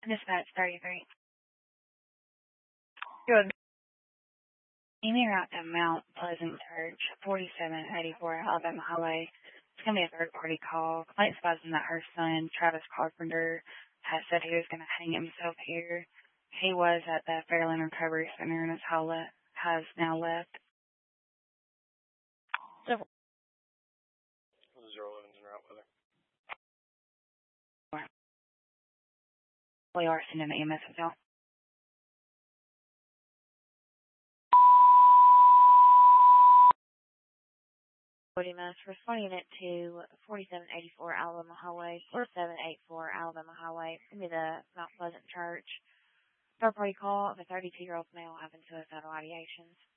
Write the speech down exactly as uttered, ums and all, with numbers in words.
Dispatch thirty-three. Good. Amy route to Mount Pleasant Church, forty-seven eighty-four Alabama Highway. It's going to be a third-party call. Complaint advising that her son, Travis Carpenter, has said he was going to hang himself here. He was at the Fairland Recovery Center and his le- has now left. Several. Zero eleven's in route weather. We are sending an E M S as well. forty minutes responding it to forty-seven eighty-four Alabama Highway, forty-seven eighty-four Alabama Highway. Give me the Mount Pleasant Church. Third party call of a thirty-two year old male having suicidal ideations.